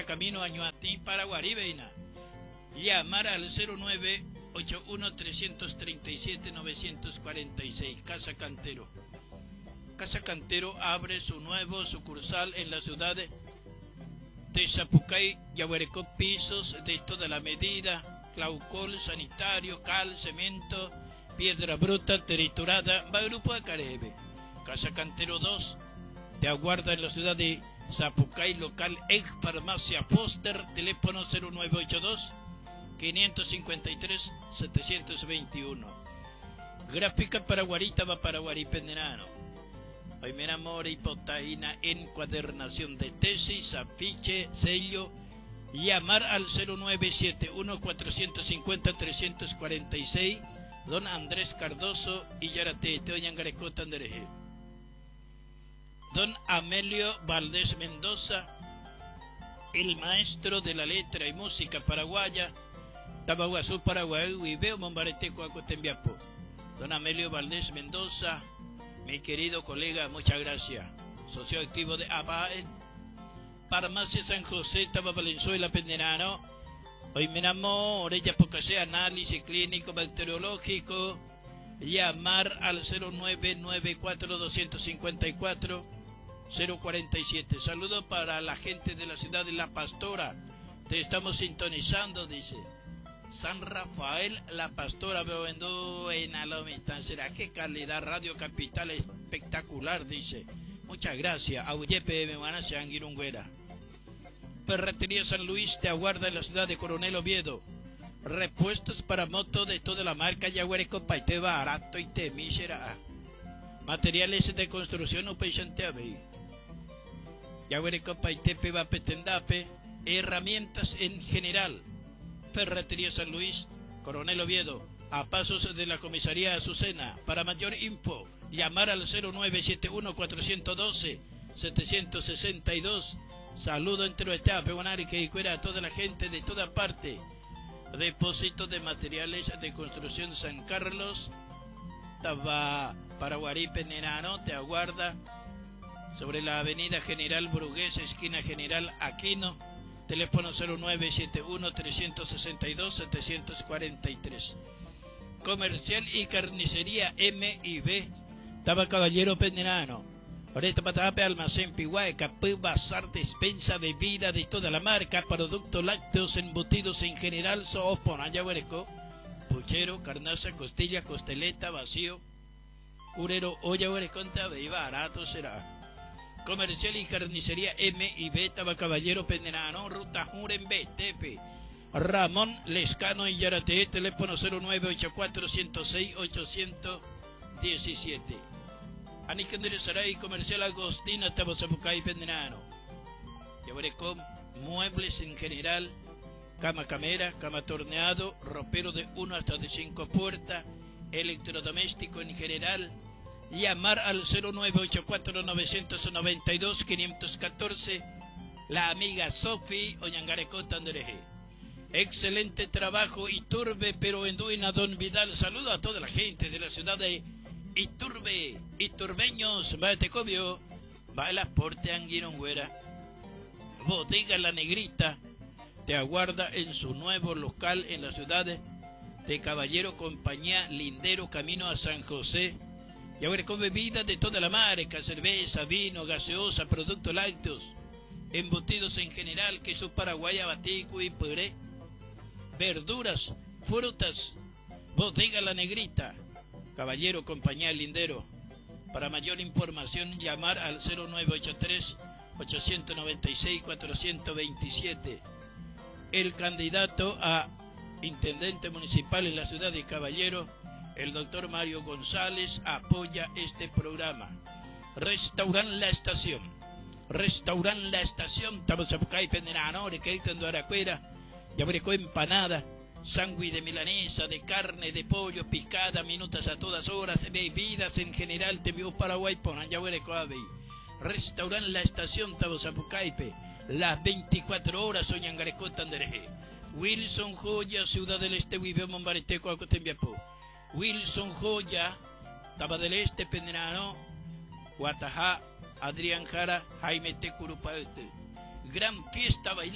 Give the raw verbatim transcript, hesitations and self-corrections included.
camino a Ñuatí, Paraguarí, Veina. Llamar al cero nueve ocho uno tres tres siete nueve cuatro seis. Casa Cantero. Casa Cantero abre su nuevo sucursal en la ciudad de, de Zapucay, Yaguarecó, pisos de toda la medida, claucol, sanitario, cal, cemento, piedra bruta, triturada, va Grupo Acarebe. Casa Cantero dos te aguarda en la ciudad de Zapucay, local ex farmacia Foster, teléfono cero nueve ocho dos cinco cinco tres siete dos uno. Gráfica Paraguarita va Paraguarí Penderano. Hoy me enamora hipotaína, encuadernación de tesis, afiche, sello. Llamar al cero nueve siete uno cuatro cinco cero tres cuatro seis. Don Andrés Cardoso y Yarate Teoñangareco Tandereje. Don Amelio Valdés Mendoza, el maestro de la letra y música paraguaya, Tabaguazú, Paraguay, y veo Mombarete, Coacotembiapo. Don Amelio Valdés Mendoza, mi querido colega, muchas gracias. Socio activo de A B A E, Farmacia San José, Taba Valenzuela, Penderano. Hoy me enamoro, ella porque sea análisis clínico, bacteriológico. Llamar al cero nueve nueve cuatro dos cinco cuatro cero cuatro siete. Saludo para la gente de la ciudad de La Pastora. Te estamos sintonizando, dice. San Rafael, La Pastora, veo en Alomistán. ¿Será que calidad? Radio Capital espectacular, dice. Muchas gracias. Auyepe, me van a Sanguirungüera. Ferretería San Luis te aguarda en la ciudad de Coronel Oviedo. Repuestos para moto de toda la marca Yaguareco, Paite barato y temísera. Materiales de construcción Upeixanteabe. Yaguareco, Paite Peba Petendape. Herramientas en general. Ferretería San Luis, Coronel Oviedo, a pasos de la comisaría Azucena. Para mayor info, llamar al cero nueve siete uno cuatro uno dos siete seis dos. Saludo entre etape, que y cuera a toda la gente de toda parte. Depósito de materiales de construcción San Carlos, Taba Paraguarí Penderano, te aguarda sobre la avenida General Brugués, esquina General Aquino. Teléfono cero nueve siete uno tres seis dos siete cuatro tres. Comercial y carnicería M y B, Taba Caballero Penderano. Ahorita Patape, almacén Piguay, Capú, bazar, despensa, bebida de toda la marca, productos lácteos, embutidos en general, soopon, ayahuareco, puchero, carnaza, costilla, costeleta, vacío, urero, olla, huareconta, y barato será. Comercial y carnicería M y B, Taba Caballero Penderano, Ruta Juren B, Tepe, Ramón Lescano y Yarate, teléfono cero nueve ocho cuatro cero seis ocho uno siete. Anicandere Saray, Comercial Agostina, Tabazapucay Penderano. Yaguareco, muebles en general, cama camera, cama torneado, ropero de uno hasta de cinco puertas, electrodoméstico en general. Llamar al cero nueve ocho cuatro nueve nueve dos cinco uno cuatro, la amiga Sofi Oñangareco Tandereje. Excelente trabajo, Iturbe, pero en Duina, Don Vidal. Saludo a toda la gente de la ciudad de Iturbe, Iturbeños, Baetecobio, Bailasporte, Anguirongüera. Bodega La Negrita te aguarda en su nuevo local en la ciudad de Caballero, Compañía Lindero, camino a San José. Yaguareco, bebidas de toda la marca, cerveza, vino, gaseosa, productos lácteos, embutidos en general, queso paraguaya, batico y puré, verduras, frutas. Bodega La Negrita, Caballero, Compañía Lindero. Para mayor información, llamar al cero nueve ocho tres ocho nueve seis cuatro dos siete. El candidato a intendente municipal en la ciudad de Caballero, el doctor Mario González, apoya este programa. Restaurant La Estación. Restaurant La Estación, Tabazapucay Penderano, Requeitando Aracuera, Yaguareco, empanada, sándwich de milanesa, de carne, de pollo, picada, minutas a todas horas, bebidas en general, te envió Paraguay, ponan Yaguareco Ave. Restaurant La Estación, Tabazapucaype, las veinticuatro horas, Soñangareco Tandereje. Wilson Joya, Ciudad del Este, Huibeo Mombareteco, Acotembiapo. Wilson Joya, Taba del Este, Penderano, Guatajá, Adrián Jara, Jaime Tecurupalte. Gran fiesta bailando.